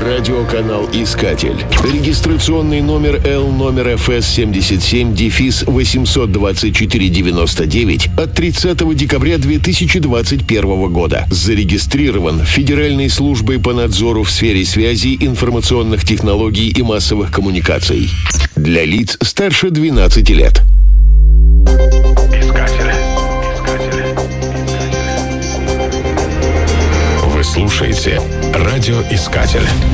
Радиоканал «Искатель». Регистрационный номер L-77-77-82499 от 30 декабря 2021 года. Зарегистрирован Федеральной службой по надзору в сфере связи, информационных технологий и массовых коммуникаций. Для лиц старше 12 лет. Вы слушаете «Радиоискатель».